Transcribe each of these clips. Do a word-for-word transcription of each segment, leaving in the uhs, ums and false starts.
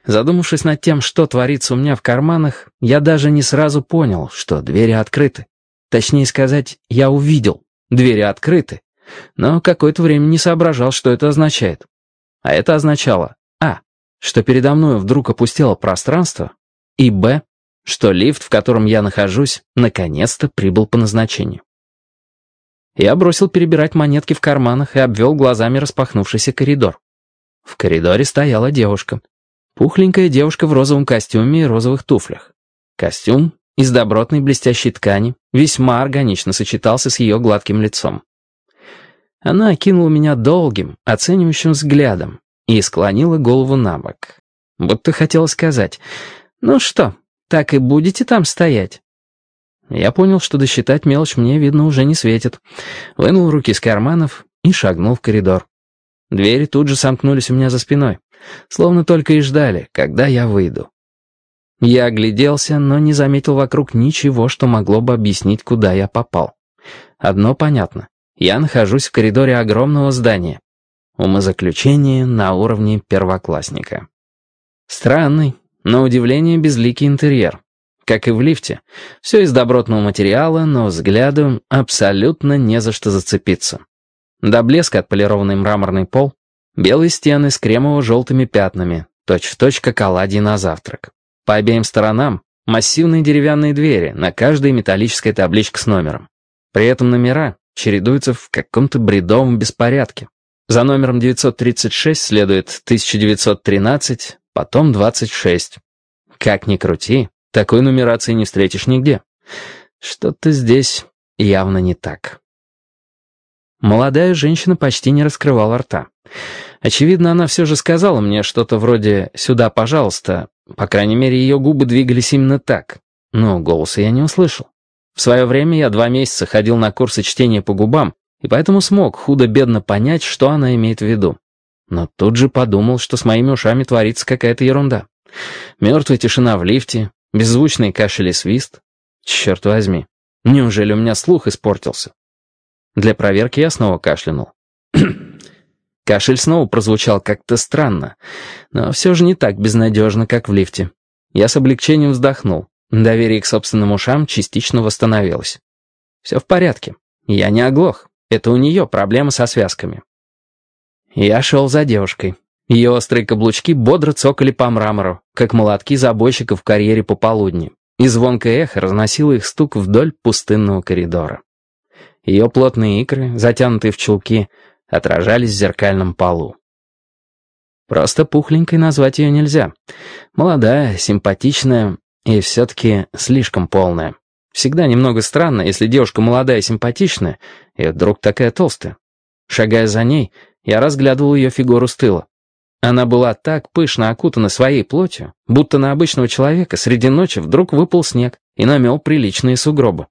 Задумавшись над тем, что творится у меня в карманах, я даже не сразу понял, что двери открыты. Точнее сказать, я увидел, двери открыты, но какое-то время не соображал, что это означает. А это означало а. что передо мной вдруг опустело пространство, и б. что лифт, в котором я нахожусь, наконец-то прибыл по назначению. Я бросил перебирать монетки в карманах и обвел глазами распахнувшийся коридор. В коридоре стояла девушка. Пухленькая девушка в розовом костюме и розовых туфлях. Костюм из добротной блестящей ткани весьма органично сочетался с ее гладким лицом. Она окинула меня долгим, оценивающим взглядом и склонила голову на бок. Будто хотела сказать: «Ну что, так и будете там стоять?» Я понял, что досчитать мелочь мне, видно, уже не светит. Вынул руки из карманов и шагнул в коридор. Двери тут же сомкнулись у меня за спиной, словно только и ждали, когда я выйду. Я огляделся, но не заметил вокруг ничего, что могло бы объяснить, куда я попал. Одно понятно. Я нахожусь в коридоре огромного здания. Умозаключение на уровне первоклассника. Странный, на удивление безликий интерьер. Как и в лифте, все из добротного материала, но взгляду абсолютно не за что зацепиться. До блеска отполированный мраморный пол, белые стены с кремово-желтыми пятнами, точь-в-точь как оладьи на завтрак. По обеим сторонам массивные деревянные двери, на каждой металлическая табличка с номером. При этом номера чередуются в каком-то бредовом беспорядке. За номером девятьсот тридцать шесть следует тысяча девятьсот тринадцать, потом двадцать шесть. Как ни крути, такой нумерации не встретишь нигде. Что-то здесь явно не так. Молодая женщина почти не раскрывала рта. Очевидно, она все же сказала мне что-то вроде «сюда, пожалуйста». По крайней мере, ее губы двигались именно так. Но голоса я не услышал. В свое время я два месяца ходил на курсы чтения по губам, и поэтому смог худо-бедно понять, что она имеет в виду. Но тут же подумал, что с моими ушами творится какая-то ерунда. Мертвая тишина в лифте, беззвучный кашель и свист. Черт возьми, неужели у меня слух испортился? Для проверки я снова кашлянул. Кашель снова прозвучал как-то странно, но все же не так безнадежно, как в лифте. Я с облегчением вздохнул. Доверие к собственным ушам частично восстановилось. Все в порядке. Я не оглох. Это у нее проблемы со связками. Я шел за девушкой. Ее острые каблучки бодро цокали по мрамору, как молотки забойщиков в карьере пополудни, и звонкое эхо разносило их стук вдоль пустынного коридора. Ее плотные икры, затянутые в чулки, отражались в зеркальном полу. Просто пухленькой назвать ее нельзя. Молодая, симпатичная и все-таки слишком полная. Всегда немного странно, если девушка молодая и симпатичная, и вдруг такая толстая. Шагая за ней, я разглядывал ее фигуру с тыла. Она была так пышно окутана своей плотью, будто на обычного человека среди ночи вдруг выпал снег и намел приличные сугробы.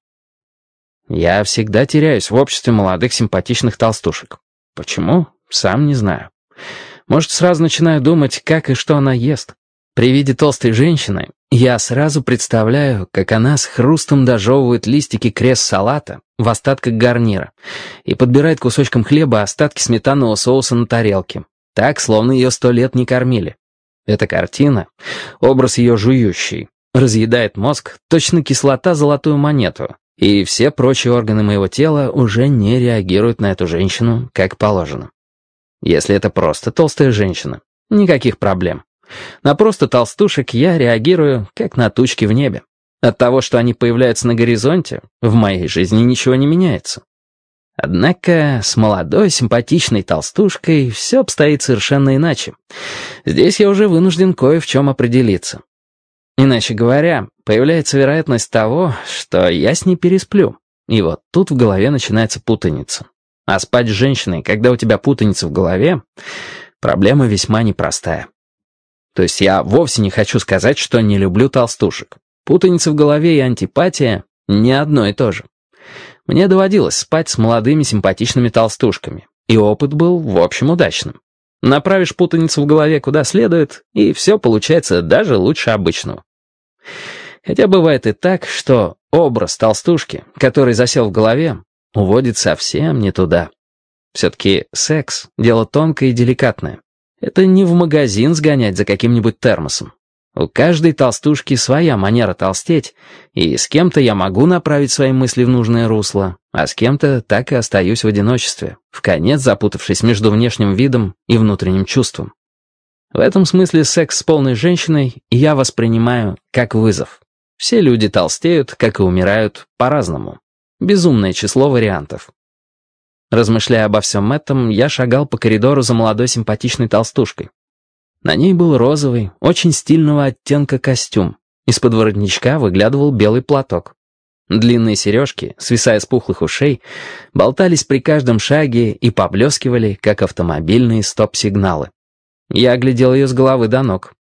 Я всегда теряюсь в обществе молодых симпатичных толстушек. Почему? Сам не знаю. Может, сразу начинаю думать, как и что она ест. При виде толстой женщины я сразу представляю, как она с хрустом дожевывает листики крест-салата в остатках гарнира и подбирает кусочком хлеба остатки сметанного соуса на тарелке, так, словно ее сто лет не кормили. Эта картина, образ ее жующий, разъедает мозг, точно кислота золотую монету, и все прочие органы моего тела уже не реагируют на эту женщину, как положено. Если это просто толстая женщина, никаких проблем. На просто толстушек я реагирую, как на тучки в небе. От того, что они появляются на горизонте, в моей жизни ничего не меняется. Однако с молодой, симпатичной толстушкой все обстоит совершенно иначе. Здесь я уже вынужден кое в чем определиться. Иначе говоря, появляется вероятность того, что я с ней пересплю. И вот тут в голове начинается путаница. А спать с женщиной, когда у тебя путаница в голове, проблема весьма непростая. То есть я вовсе не хочу сказать, что не люблю толстушек. Путаница в голове и антипатия — не одно и то же. Мне доводилось спать с молодыми симпатичными толстушками, и опыт был, в общем, удачным. Направишь путаницу в голове куда следует, и все получается даже лучше обычного. Хотя бывает и так, что образ толстушки, который засел в голове, уводит совсем не туда. Все-таки секс — дело тонкое и деликатное. Это не в магазин сгонять за каким-нибудь термосом. У каждой толстушки своя манера толстеть, и с кем-то я могу направить свои мысли в нужное русло, а с кем-то так и остаюсь в одиночестве, вконец запутавшись между внешним видом и внутренним чувством. В этом смысле секс с полной женщиной я воспринимаю как вызов. Все люди толстеют, как и умирают, по-разному. Безумное число вариантов. Размышляя обо всем этом, я шагал по коридору за молодой симпатичной толстушкой. На ней был розовый, очень стильного оттенка костюм. Из-под воротничка выглядывал белый платок. Длинные сережки, свисая с пухлых ушей, болтались при каждом шаге и поблескивали, как автомобильные стоп-сигналы. Я оглядел ее с головы до ног.